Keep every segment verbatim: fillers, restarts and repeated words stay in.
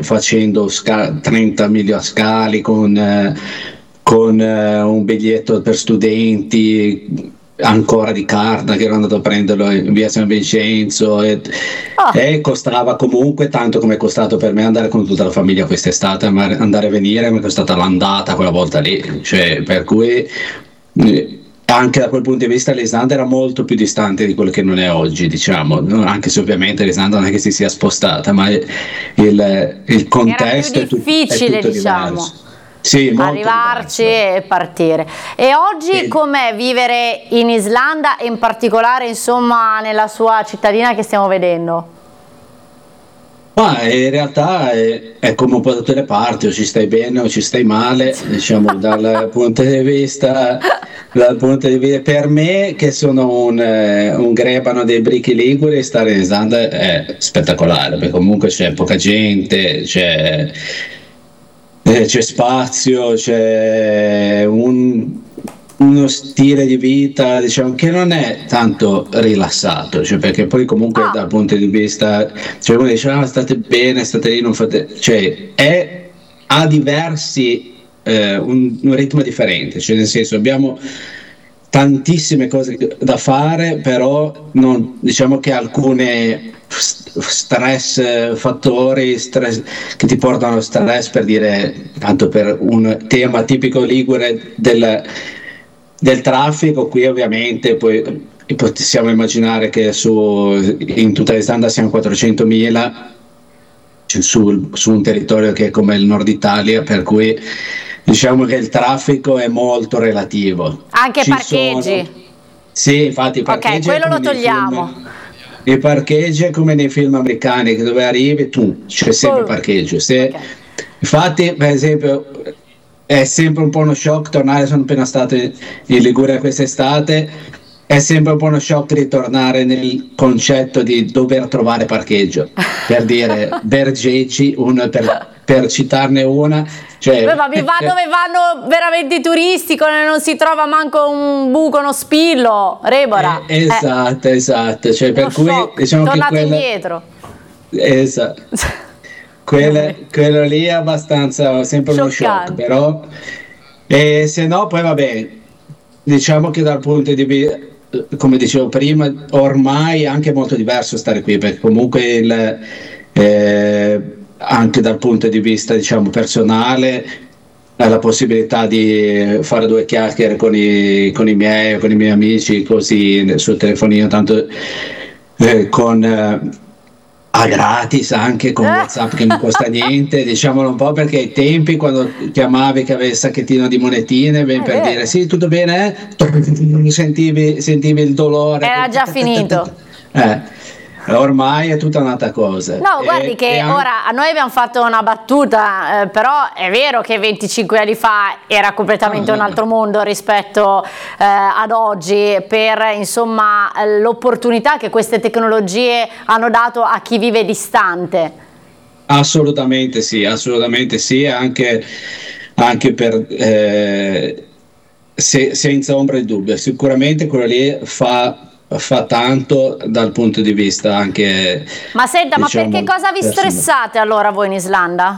facendo sca- trenta milioscali con, eh, con eh, un biglietto per studenti ancora di carta, che ero andato a prenderlo in via San Vincenzo, e, Oh, e costava comunque tanto come è costato per me andare con tutta la famiglia quest'estate, ma andare e venire mi è costata l'andata quella volta lì, cioè, per cui eh, anche da quel punto di vista l'Islanda era molto più distante di quello che non è oggi, diciamo, no? Anche se ovviamente l'Islanda non è che si sia spostata, ma il, il era più contesto è, tut- è difficile, tutto diciamo, diverso. Sì, molto arrivarci diverso. e partire. E oggi E- com'è vivere in Islanda e in particolare, insomma, nella sua cittadina che stiamo vedendo? Ma in realtà è, è come un po' da tutte le parti, o ci stai bene o ci stai male, diciamo dal punto di vista, dal punto di vista per me che sono un, eh, un grebano dei Bricchi Liguri, stare in Islanda è spettacolare, perché comunque c'è poca gente, c'è, eh, c'è spazio, c'è un, uno stile di vita, diciamo, che non è tanto rilassato, cioè, perché poi comunque Ah, dal punto di vista, cioè uno dice, ah, state bene, state lì, non fate, cioè, è, ha diversi, eh, un, un ritmo differente, cioè nel senso abbiamo tantissime cose da fare, però non, diciamo che alcune st- stress, eh, fattori stress, che ti portano allo stress, per dire, tanto per un tema tipico ligure del, del traffico, qui ovviamente poi possiamo immaginare che su, in tutta l'Islanda siamo quattrocentomila su, su un territorio che è come il nord Italia, per cui diciamo che il traffico è molto relativo. anche Ci sono, parcheggi. sì, infatti i Ok, parcheggi è quello come lo nei togliamo. film, i parcheggi è come nei film americani, che dove arrivi tu c'è sempre Uh, parcheggio. Se, ok. infatti, per esempio, è sempre un po' uno shock tornare, sono appena stato in in Liguria quest'estate, è sempre un po' uno shock ritornare nel concetto di dover trovare parcheggio, per dire Bergeci, un- per, per citarne una, Beh, cioè, ma mi va dove vanno veramente i turisti, con- non si trova manco un buco, uno spillo, Rebora. eh, Eh, esatto, esatto, cioè, uno per cui shock, diciamo che tornate quella, indietro. esatto, quella- quello lì è abbastanza sempre uno shock, Scioccante. però, e se no, poi vabbè, diciamo che dal punto di vista, come dicevo prima, ormai è anche molto diverso stare qui, perché comunque il, eh, anche dal punto di vista, diciamo, personale, hai la possibilità di fare due chiacchiere con i, con i miei, con i miei amici, così sul telefonino, tanto eh, con eh, a gratis, anche con WhatsApp che non costa niente, diciamolo un po', perché ai tempi quando chiamavi che avevi il sacchettino di monetine, ben È per dire vero. sì, tutto bene, eh? sentivi, sentivi il dolore. Era già finito. Eh, ormai è tutta un'altra cosa. No, guardi E, e che an- ora a noi abbiamo fatto una battuta, eh, però è vero che venticinque anni fa era completamente no, un no, altro no. mondo rispetto eh, ad oggi, per insomma eh, l'opportunità che queste tecnologie hanno dato a chi vive distante. Assolutamente sì, assolutamente sì, anche, anche per, eh, se- senza ombra di dubbio, sicuramente quello lì fa, fa tanto dal punto di vista anche, Ma senta, ma perché diciamo, cosa vi personale. stressate allora voi in Islanda?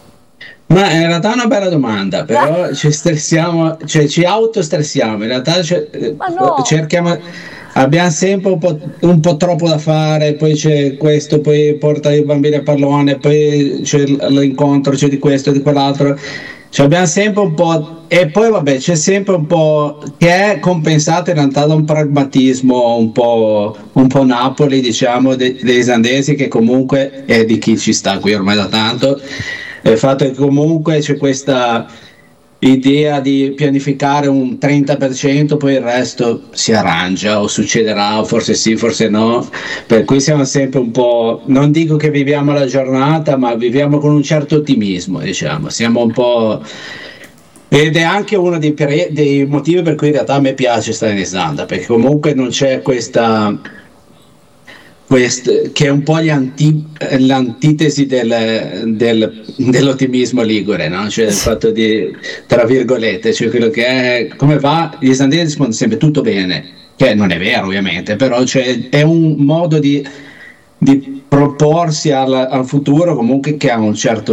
Ma in realtà è una bella domanda, però ci stressiamo, cioè ci autostressiamo, in realtà cioè, eh, Ma no! cerchiamo, abbiamo sempre un po', un po' troppo da fare, poi c'è questo, poi porta i bambini a pallone, poi c'è l'incontro, c'è di questo, di quell'altro, cioè abbiamo sempre un po', e poi vabbè c'è sempre un po' che è compensato in realtà da un pragmatismo un po', un po' Napoli, diciamo, de- degli islandesi, che comunque è di chi ci sta qui ormai da tanto. Il fatto che comunque c'è questa idea di pianificare un trenta per cento, poi il resto si arrangia o succederà, o forse sì, forse no. Per cui siamo sempre un po', non dico che viviamo la giornata, ma viviamo con un certo ottimismo, diciamo. Siamo un po'. Ed è anche uno dei, pre- dei motivi per cui in realtà a me piace stare in Islanda, perché comunque non c'è questa quest- che è un po' gli anti- l'antitesi del- del- dell'ottimismo ligure, no? Cioè il fatto di, tra virgolette, cioè quello che è, come va, gli islandesi rispondono sempre tutto bene, che non è vero ovviamente, però cioè, è un modo di, di proporsi al, al futuro comunque che ha un certo